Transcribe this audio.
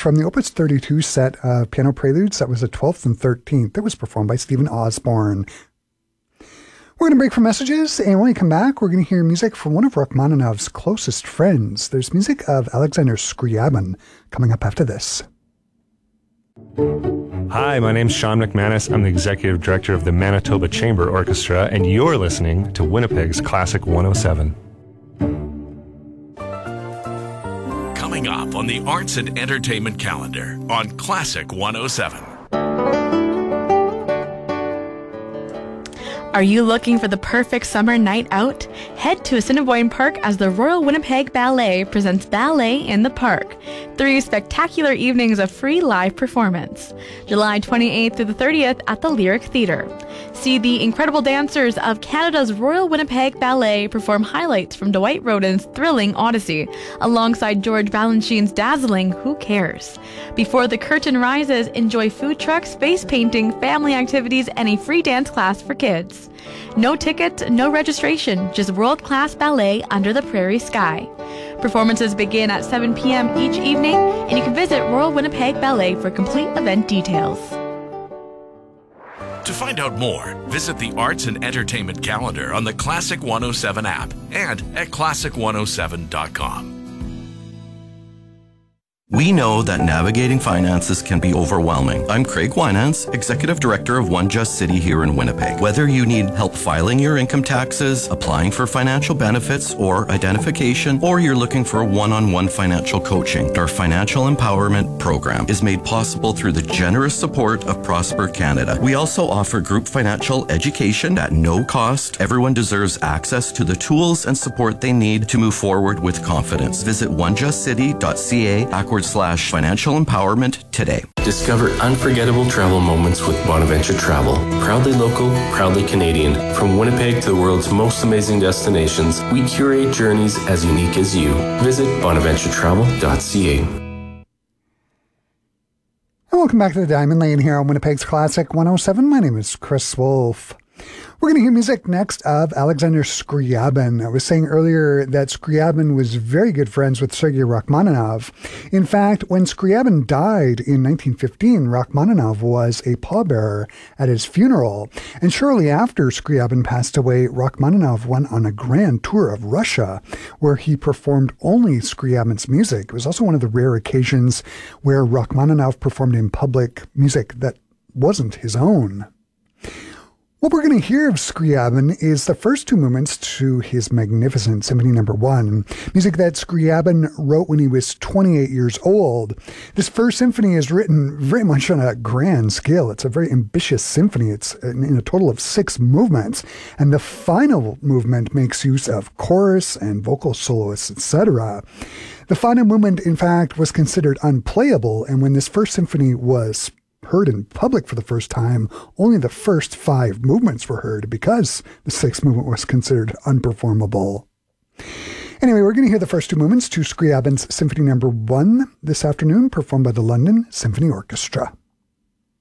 from the Opus 32 set of piano preludes. That was the 12th and 13th. That was performed by Stephen Osborne. We're going to break for messages, and when we come back, we're going to hear music from one of Rachmaninoff's closest friends. There's music of Alexander Scriabin coming up after this. Hi, my name's Sean McManus. I'm the Executive Director of the Manitoba Chamber Orchestra, and you're listening to Winnipeg's Classic 107. Coming up on the Arts and Entertainment calendar on Classic 107. Are you looking for the perfect summer night out? Head to Assiniboine Park as the Royal Winnipeg Ballet presents Ballet in the Park. 3 spectacular evenings of free live performance. July 28th through the 30th at the Lyric Theatre. See the incredible dancers of Canada's Royal Winnipeg Ballet perform highlights from Dwight Rhoden's thrilling Odyssey, alongside George Balanchine's dazzling Who Cares? Before the curtain rises, enjoy food trucks, face painting, family activities, and a free dance class for kids. No tickets, no registration, just world-class ballet under the prairie sky. Performances begin at 7 p.m. each evening, and you can visit Royal Winnipeg Ballet for complete event details. To find out more, visit the Arts and Entertainment calendar on the Classic 107 app and at classic107.com. We know that navigating finances can be overwhelming. I'm Craig Winans, Executive Director of One Just City here in Winnipeg. Whether you need help filing your income taxes, applying for financial benefits or identification, or you're looking for one-on-one financial coaching, our Financial Empowerment Program is made possible through the generous support of Prosper Canada. We also offer group financial education at no cost. Everyone deserves access to the tools and support they need to move forward with confidence. Visit onejustcity.ca/financial empowerment today. Discover unforgettable travel moments with Bonaventure Travel. Proudly local, proudly Canadian. From Winnipeg to the world's most amazing destinations, we curate journeys as unique as you. Visit bonaventuretravel.ca. And welcome back to the Diamond Lane here on Winnipeg's Classic 107. My name is Chris Wolf. We're going to hear music next of Alexander Scriabin. I was saying earlier that Scriabin was very good friends with Sergei Rachmaninoff. In fact, when Scriabin died in 1915, Rachmaninoff was a pallbearer at his funeral. And shortly after Scriabin passed away, Rachmaninoff went on a grand tour of Russia, where he performed only Scriabin's music. It was also one of the rare occasions where Rachmaninoff performed in public music that wasn't his own. What we're going to hear of Scriabin is the first 2 movements to his magnificent Symphony No. 1, music that Scriabin wrote when he was 28 years old. This first symphony is written very much on a grand scale. It's a very ambitious symphony. It's in a total of 6 movements, and the final movement makes use of chorus and vocal soloists, etc. The final movement, in fact, was considered unplayable, and when this first symphony was heard in public for the first time, only the first 5 movements were heard because the 6th movement was considered unperformable. Anyway, we're going to hear the first 2 movements to Scriabin's Symphony No. 1 this afternoon, performed by the London Symphony Orchestra.